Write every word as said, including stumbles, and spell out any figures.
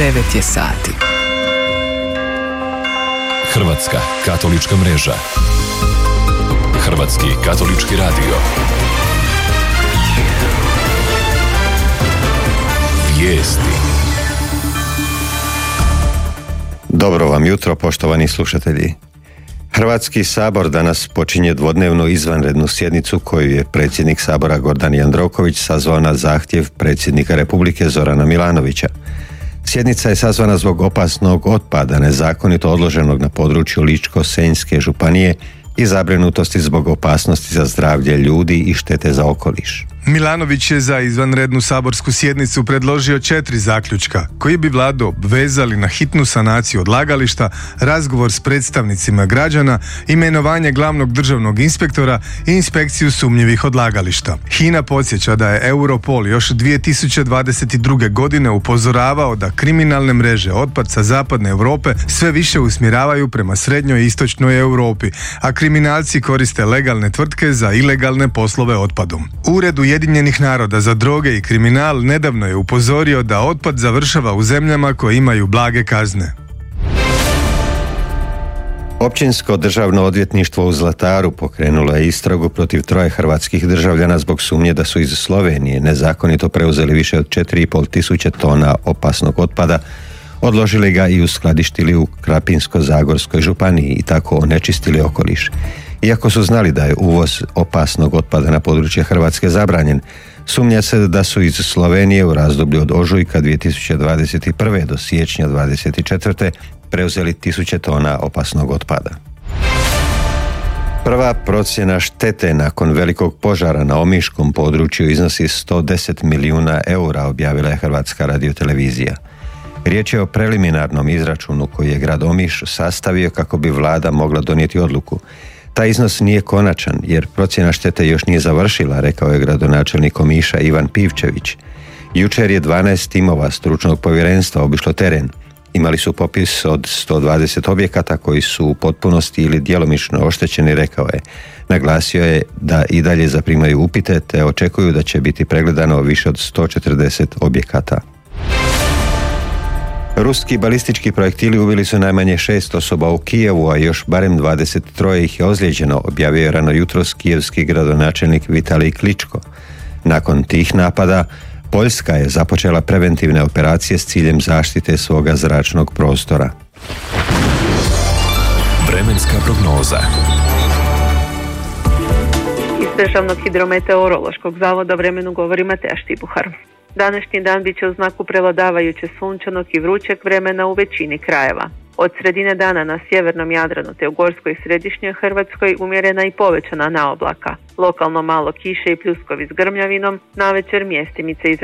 devet je sati. Hrvatska katolička mreža. Hrvatski katolički radio. Vijesti. Dobro vam jutro, poštovani slušatelji. Hrvatski sabor danas počinje dvodnevnu izvanrednu sjednicu koju je predsjednik sabora Gordan Jandroković sazvao na zahtjev predsjednika Republike Zorana Milanovića. Sjednica je sazvana zbog opasnog otpada nezakonito odloženog na području Ličko-senjske županije i zabrinutosti zbog opasnosti za zdravlje ljudi i štete za okoliš. Milanović je za izvanrednu saborsku sjednicu predložio četiri zaključka koji bi vladu obvezali na hitnu sanaciju odlagališta, razgovor s predstavnicima građana, imenovanje glavnog državnog inspektora i inspekciju sumnjivih odlagališta. HINA podsjeća da je Europol još dvije tisuće dvadeset druge. godine upozoravao da kriminalne mreže otpad sa zapadne Europe sve više usmjeravaju prema srednjoj i istočnoj Europi, a kriminalci koriste legalne tvrtke za ilegalne poslove otpadom. Ured Ujedinjenih naroda za droge i kriminal nedavno je upozorio da otpad završava u zemljama koje imaju blage kazne. Općinsko državno odvjetništvo u Zlataru pokrenulo je istragu protiv troje hrvatskih državljana zbog sumnje da su iz Slovenije nezakonito preuzeli više od četiri i pol tisuće tona opasnog otpada, odložili ga i uskladištili u Krapinsko-zagorskoj županiji i tako onečistili okoliš. Iako su znali da je uvoz opasnog otpada na područje Hrvatske zabranjen, sumnja se da su iz Slovenije u razdoblju od ožujka dvije tisuće dvadeset prve. do siječnja dvadeset četvrte. preuzeli tisuće tona opasnog otpada. Prva procjena štete nakon velikog požara na omiškom području iznosi sto deset milijuna eura, objavila je Hrvatska radiotelevizija. Riječ je o preliminarnom izračunu koji je grad Omiš sastavio kako bi vlada mogla donijeti odluku. Taj iznos nije konačan jer procjena štete još nije završila, rekao je gradonačelnik Omiša Ivan Pivčević. Jučer je dvanaest timova stručnog povjerenstva obišlo teren. Imali su popis od sto dvadeset objekata koji su u potpunosti ili djelomično oštećeni, rekao je. Naglasio je da i dalje zaprimaju upite te očekuju da će biti pregledano više od sto četrdeset objekata. Ruski balistički projektili ubili su najmanje šest osoba u Kijevu, a još barem dvadeset tri ih je ozlijeđeno, objavio je rano jutros kijevski gradonačelnik Vitalij Kličko. Nakon tih napada, Poljska je započela preventivne operacije s ciljem zaštite svoga zračnog prostora. Vremenska prognoza. Iz Državnog hidrometeorološkog zavoda vremenu govori Mateja Štibuhar. Današnji dan bit će u znaku prevladavajuće sunčanog i vrućeg vremena u većini krajeva. Od sredine dana na sjevernom Jadranu te u Gorskoj i središnjoj Hrvatskoj umjerena i povećana naoblaka. Lokalno malo kiše i pljuskovi s grmljavinom, navečer mjestimice iz